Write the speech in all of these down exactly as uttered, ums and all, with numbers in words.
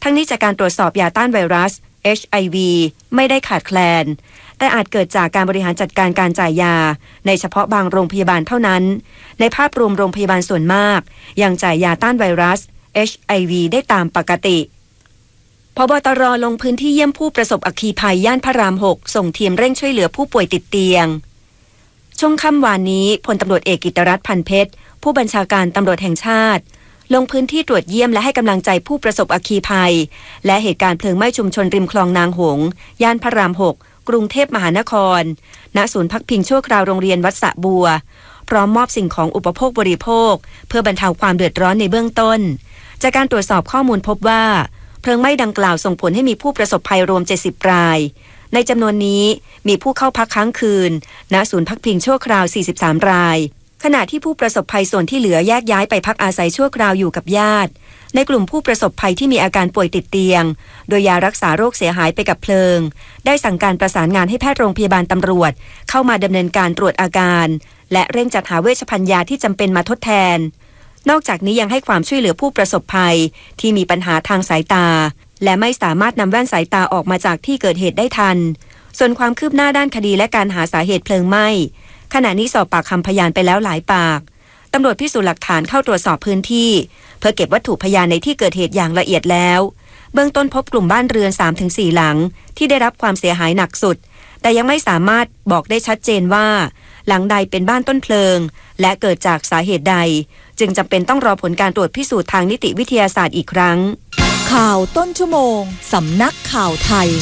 ทั้งนี้จากการตรวจสอบยาต้านไวรัส เอช ไอ วี ไม่ได้ขาดแคลนแต่อาจเกิดจากการบริหารจัดการการจ่ายยาในเฉพาะบางโรงพยาบาลเท่านั้นในภาพรวมโรงพยาบาลส่วนมากยังจ่ายยาต้านไวรัส เอช ไอ วี ได้ตามปกติผบ.ตร.ลงพื้นที่เยี่ยมผู้ประสบอัคคีภัยย่านพระราม หกส่งทีมเร่งช่วยเหลือผู้ป่วยติดเตียงช่วงค่ำวานนี้พลตำรวจเอกกิตติรัตน์พันเพชรผู้บัญชาการตำรวจแห่งชาติลงพื้นที่ตรวจเยี่ยมและให้กำลังใจผู้ประสบอัคคีภัยและเหตุการณ์เพลิงไหม้ชุมชนริมคลองนางหงส์ย่านพระราม หกกรุงเทพมหานครณศูนย์พักพิงชั่วคราวโรงเรียนวัดสระบัวพร้อมมอบสิ่งของอุปโภคบริโภคเพื่อบรรเทาความเดือดร้อนในเบื้องต้นจากการตรวจสอบข้อมูลพบว่าเพลิงไหม้ดังกล่าวส่งผลให้มีผู้ประสบภัยรวมเจ็ดสิบรายในจำนวนนี้มีผู้เข้าพักค้างคืนณศูนย์พักพิงชั่วคราวสี่สิบสามรายขณะที่ผู้ประสบภัยส่วนที่เหลือแยกย้ายไปพักอาศัยชั่วคราวอยู่กับญาติในกลุ่มผู้ประสบภัยที่มีอาการป่วยติดเตียงโดยยารักษาโรคเสียหายไปกับเพลิงได้สั่งการประสานงานให้แพทย์โรงพยาบาลตำรวจเข้ามาดำเนินการตรวจอาการและเร่งจัดหาเวชภัณฑ์ยาที่จำเป็นมาทดแทนนอกจากนี้ยังให้ความช่วยเหลือผู้ประสบภัยที่มีปัญหาทางสายตาและไม่สามารถนำแว่นสายตาออกมาจากที่เกิดเหตุได้ทันส่วนความคืบหน้าด้านคดีและการหาสาเหตุเพลิงไหม้ขณะนี้สอบปากคำพยานไปแล้วหลายปากตำรวจพิสูจน์หลักฐานเข้าตรวจสอบพื้นที่เพื่อเก็บวัตถุพยานในที่เกิดเหตุอย่างละเอียดแล้วเบื้องต้นพบกลุ่มบ้านเรือน สามถึงสี่ หลังที่ได้รับความเสียหายหนักสุดแต่ยังไม่สามารถบอกได้ชัดเจนว่าหลังใดเป็นบ้านต้นเพลิงและเกิดจากสาเหตุใดจึงจำเป็นต้องรอผลการตรวจพิสูจน์ทางนิติวิทยาศาสตร์อีกครั้งข่าวต้นชั่วโมงสำนักข่าวไทย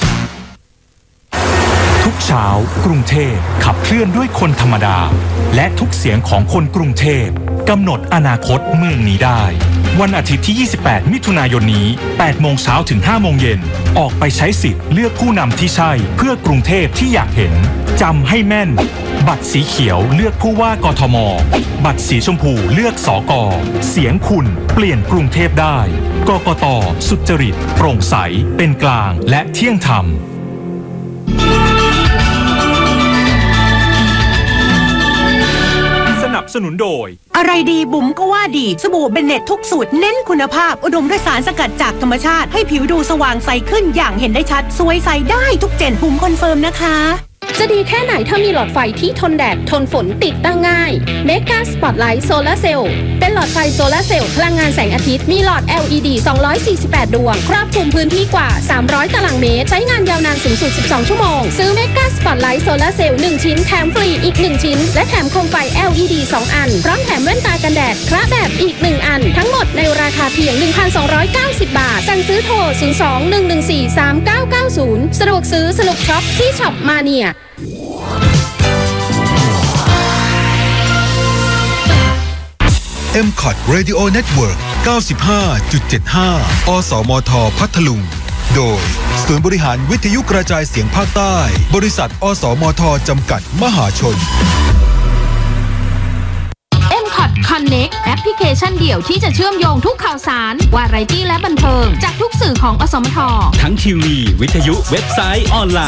ทุกเช้ากรุงเทพขับเคลื่อนด้วยคนธรรมดาและทุกเสียงของคนกรุงเทพกำหนดอนาคตเมืองนี้ได้วันอาทิตย์ที่ยี่สิบแปดมิถุนายนนี้แปดโมงเช้าถึงห้าโมงเย็นออกไปใช้สิทธิ์เลือกผู้นำที่ใช่เพื่อกรุงเทพที่อยากเห็นจำให้แม่นบัตรสีเขียวเลือกผู้ว่ากทมบัตรสีชมพูเลือกสกเสียงคุณเปลี่ยนกรุงเทพได้กกต.สุจริตโปร่งใสเป็นกลางและเที่ยงธรรมสนับสนุนโดยอะไรดีบุ๋มก็ว่าดีสบู่เบนเน็ตทุกสูตรเน้นคุณภาพอุดมด้วยสารสกัดจากธรรมชาติให้ผิวดูสว่างใสขึ้นอย่างเห็นได้ชัดสวยใสได้ทุกเจนบุ๋มคอนเฟิร์มนะคะจะดีแค่ไหนถ้ามีหลอดไฟที่ทนแดดทนฝนติดตั้งง่าย Mega Spotlight Solar Cell เป็นหลอดไฟโซลาร์เซลล์พลังงานแสงอาทิตย์มีหลอด แอล อี ดี สองร้อยสี่สิบแปด ดวงครอบคลุมพื้นที่กว่าสามร้อยตารางเมตรใช้งานยาวนานสูงสุดสิบสองชั่วโมงซื้อ Mega Spotlight Solar Cell หนึ่งชิ้นแถมฟรีอีกหนึ่งชิ้นและแถมโคมไฟ แอล อี ดี สองอันพร้อมแถมแว่นตากันแดดคระแบบอีกหนึ่งอันทั้งหมดในราคาเพียง หนึ่งพันสองร้อยเก้าสิบ บาทสั่งซื้อโทรศูนย์ สอง หนึ่ง หนึ่ง สี่ สาม เก้า เก้า ศูนย์สะดวกซื้อสนุกช็อปที่ช็อปมาเนียเอ็ม คอท Radio Network เก้าสิบห้าจุดเจ็ดห้า อสมท พัทลุงโดยศูนย์บริหารวิทยุกระจายเสียงภาคใต้บริษัทอสมทจำกัดมหาชนเอ็ม คอท Connect แอปพลิเคชันเดี่ยวที่จะเชื่อมโยงทุกข่าวสารวาไรตี้และบันเทิงจากทุกสื่อของอสมททั้งทีวีวิทยุเว็บไซต์ออนไลน์